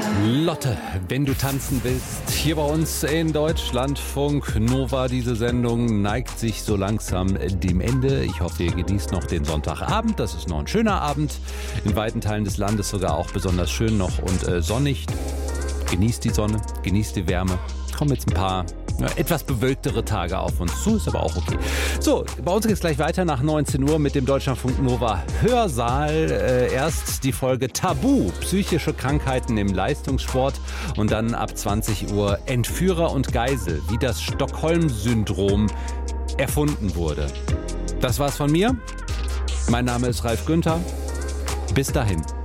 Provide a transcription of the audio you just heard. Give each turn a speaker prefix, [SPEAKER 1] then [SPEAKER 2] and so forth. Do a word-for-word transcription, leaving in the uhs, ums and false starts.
[SPEAKER 1] Lotte, wenn du tanzen willst, hier bei uns in Deutschlandfunk Nova. Diese Sendung neigt sich so langsam dem Ende. Ich hoffe, ihr genießt noch den Sonntagabend. Das ist noch ein schöner Abend. In weiten Teilen des Landes sogar auch besonders schön noch und äh, sonnig. Genießt die Sonne, genießt die Wärme. Kommen jetzt ein paar ja, etwas bewölktere Tage auf uns zu, ist aber auch okay. So, bei uns geht es gleich weiter nach neunzehn Uhr mit dem Deutschlandfunk Nova Hörsaal. Äh, erst die Folge Tabu, psychische Krankheiten im Leistungssport und dann ab zwanzig Uhr Entführer und Geisel, wie das Stockholm-Syndrom erfunden wurde. Das war's von mir. Mein Name ist Ralf Günther. Bis dahin.